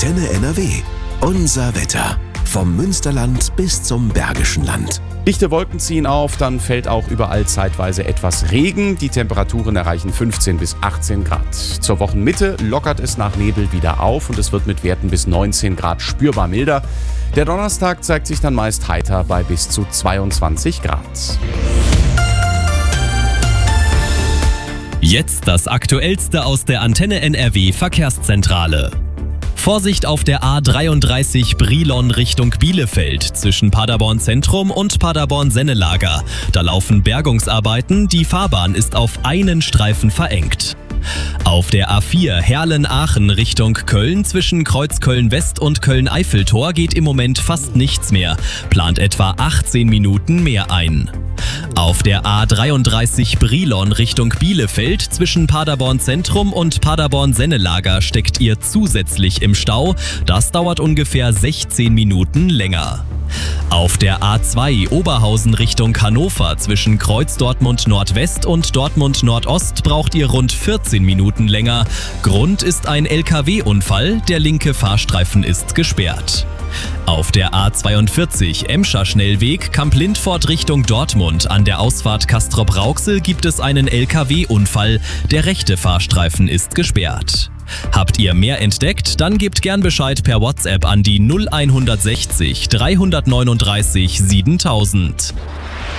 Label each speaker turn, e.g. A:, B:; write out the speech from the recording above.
A: Antenne NRW. Unser Wetter. Vom Münsterland bis zum Bergischen Land.
B: Dichte Wolken ziehen auf, dann fällt auch überall zeitweise etwas Regen. Die Temperaturen erreichen 15 bis 18 Grad. Zur Wochenmitte lockert es nach Nebel wieder auf und es wird mit Werten bis 19 Grad spürbar milder. Der Donnerstag zeigt sich dann meist heiter bei bis zu 22 Grad.
C: Jetzt das Aktuellste aus der Antenne NRW Verkehrszentrale. Vorsicht auf der A33 Brilon Richtung Bielefeld zwischen Paderborn Zentrum und Paderborn Sennelager. Da laufen Bergungsarbeiten, die Fahrbahn ist auf einen Streifen verengt. Auf der A4 Herlen-Aachen Richtung Köln zwischen Kreuzköln-West und Köln-Eiffeltor geht im Moment fast nichts mehr, plant etwa 18 Minuten mehr ein. Auf der A33 Brilon Richtung Bielefeld zwischen Paderborn Zentrum und Paderborn Sennelager steckt ihr zusätzlich im Stau. Das dauert ungefähr 16 Minuten länger. Auf der A2 Oberhausen Richtung Hannover zwischen Kreuz Dortmund Nordwest und Dortmund Nordost braucht ihr rund 14 Minuten länger. Grund ist ein LKW-Unfall, der linke Fahrstreifen ist gesperrt. Auf der A42 Emscher Schnellweg Kamp-Lindfort Richtung Dortmund an der Ausfahrt Castrop-Rauxel gibt es einen LKW-Unfall, der rechte Fahrstreifen ist gesperrt. Habt ihr mehr entdeckt? Dann gebt gern Bescheid per WhatsApp an die 0160 339 7000.